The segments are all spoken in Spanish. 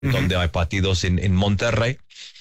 donde hay partidos en Monterrey.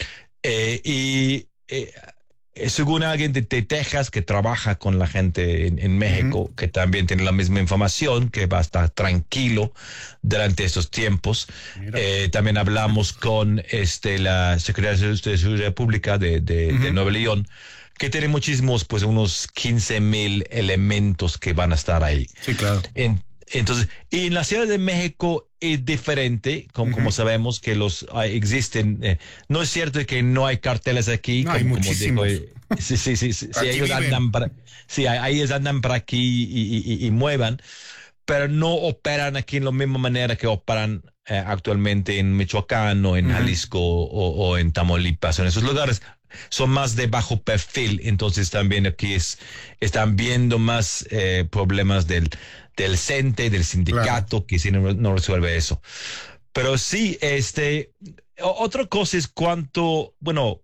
Según alguien de Texas que trabaja con la gente en México, que también tiene la misma información, que va a estar tranquilo durante estos tiempos. También hablamos con la Secretaría de Seguridad Pública de Nuevo León, que tiene muchísimos, pues unos 15,000 elementos que van a estar ahí. Sí, claro. Entonces, y en la Ciudad de México es diferente, como sabemos que existen. No es cierto que no hay carteles aquí. No, hay muchísimos. Ellos andan por aquí y muevan, pero no operan aquí en la misma manera que operan actualmente en Michoacán o en Jalisco o en Tamaulipas, en esos lugares. Son más de bajo perfil, entonces también aquí están viendo más problemas del CENTE, del sindicato, claro, que si no resuelve eso. Pero sí, otra cosa es cuánto, bueno,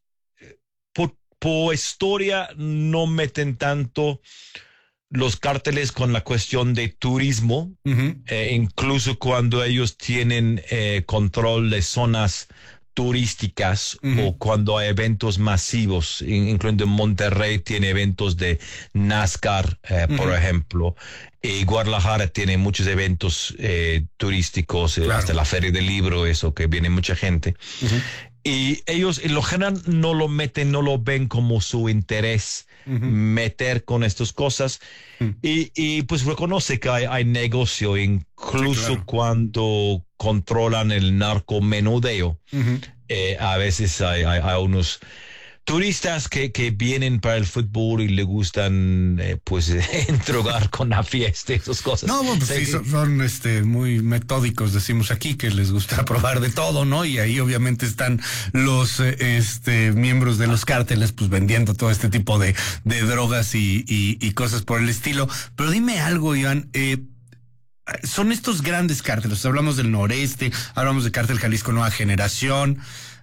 por historia no meten tanto los cárteles con la cuestión de turismo, incluso cuando ellos tienen control de zonas turísticas o cuando hay eventos masivos, incluyendo Monterrey tiene eventos de NASCAR, por ejemplo, y Guadalajara tiene muchos eventos turísticos, claro, hasta la Feria del Libro, eso que viene mucha gente. Y ellos en lo general no lo meten, no lo ven como su interés meter con estas cosas. Y pues reconoce que hay negocio, incluso sí, claro, cuando controlan el narcomenudeo. A veces hay unos turistas que vienen para el fútbol y le gustan pues entregar con la fiesta y esas cosas. No, bueno, pues sí, son muy metódicos, decimos aquí, que les gusta probar de todo, ¿no? Y ahí obviamente están los miembros de los cárteles pues vendiendo todo este tipo de drogas y cosas por el estilo. Pero dime algo, Iván, son estos grandes cárteles, hablamos del noreste, hablamos de Cártel Jalisco Nueva Generación,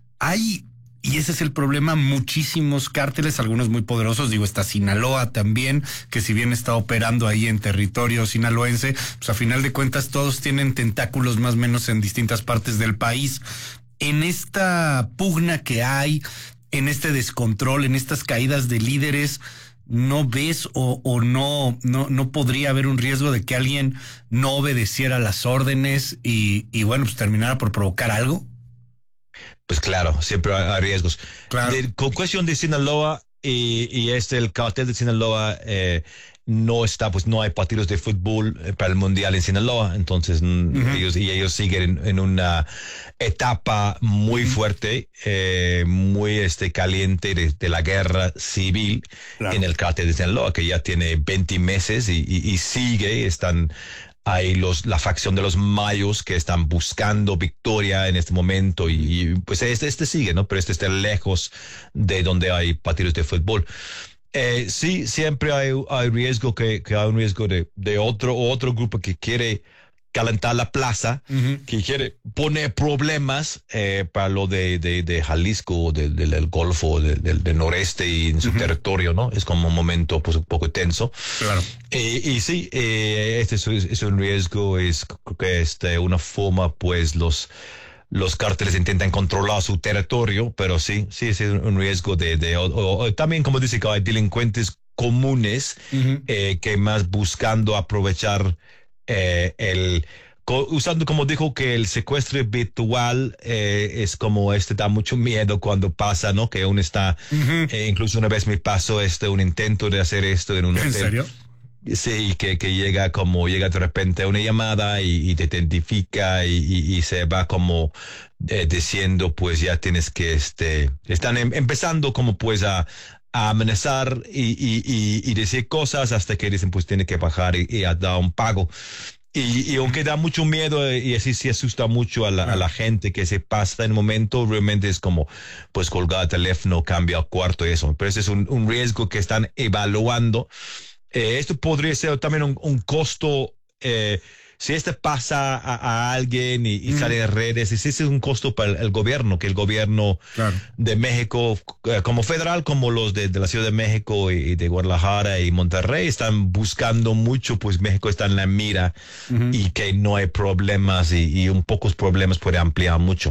y ese es el problema, muchísimos cárteles, algunos muy poderosos, está Sinaloa también, que si bien está operando ahí en territorio sinaloense, pues a final de cuentas todos tienen tentáculos más o menos en distintas partes del país. En esta pugna que hay, en este descontrol, en estas caídas de líderes, ¿no ves o no podría haber un riesgo de que alguien no obedeciera las órdenes y bueno, pues terminara por provocar algo? Pues claro, siempre hay riesgos. Claro. Con cuestión de Sinaloa y el cartel de Sinaloa no hay partidos de fútbol para el mundial en Sinaloa, entonces ellos siguen en una etapa muy fuerte, muy caliente de la guerra civil, claro, en el cartel de Sinaloa, que ya tiene 20 meses y sigue. Hay la facción de los mayos que están buscando victoria en este momento y pues sigue, ¿no? Pero está lejos de donde hay partidos de fútbol. Sí, siempre hay riesgo que hay un riesgo de otro grupo que quiere calentar la plaza, que quiere poner problemas para lo de Jalisco, del Golfo, del noreste y en su territorio, ¿no? Es como un momento pues un poco tenso. Claro. Y sí, este es un riesgo, creo que una forma, pues los cárteles intentan controlar su territorio, pero sí es un riesgo también, como dice, que hay delincuentes comunes que más buscando aprovechar usando, como dijo, que el secuestro virtual es como da mucho miedo cuando pasa, ¿no? Que uno está, incluso una vez me pasó un intento de hacer esto en un hotel. ¿En serio? Sí, que llega de repente una llamada y te identifica y se va como diciendo, pues ya tienes que, están empezando como pues a amenazar y decir cosas hasta que dicen pues tiene que bajar y a dar un pago. Y aunque da mucho miedo y así se asusta mucho a la gente que se pasa en el momento, realmente es como pues colgar el teléfono, cambia el cuarto y eso. Pero ese es un riesgo que están evaluando. Esto podría ser también un costo si este pasa a alguien y sale en redes, ese es un costo para el gobierno, que el gobierno de México, como federal, como los de la Ciudad de México y de Guadalajara y Monterrey, están buscando mucho, pues México está en la mira y que no hay problemas y un pocos problemas puede ampliar mucho.